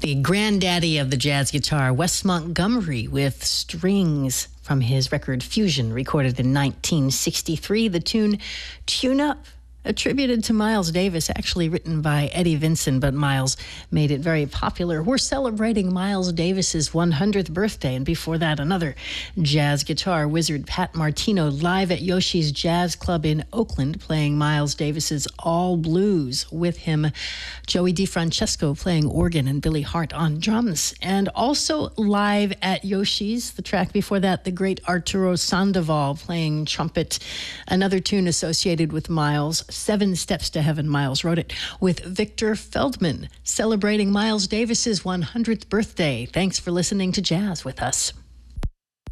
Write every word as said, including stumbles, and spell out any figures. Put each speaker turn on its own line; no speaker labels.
The granddaddy of the jazz guitar, Wes Montgomery, with Strings from his record Fusion, recorded in nineteen sixty-three. The tune Tune Up, attributed to Miles Davis, actually written by Eddie Vinson, but Miles made it very popular. We're celebrating Miles Davis's one hundredth birthday, and before that, another jazz guitar wizard, Pat Martino, live at Yoshi's Jazz Club in Oakland, playing Miles Davis's All Blues. With him, Joey DeFrancesco playing organ and Billy Hart on drums. And also live at Yoshi's, the track before that, the great Arturo Sandoval playing trumpet, another tune associated with Miles, Seven Steps to Heaven. Miles wrote it with Victor Feldman, celebrating Miles Davis's one hundredth birthday. Thanks for listening to Jazz with us.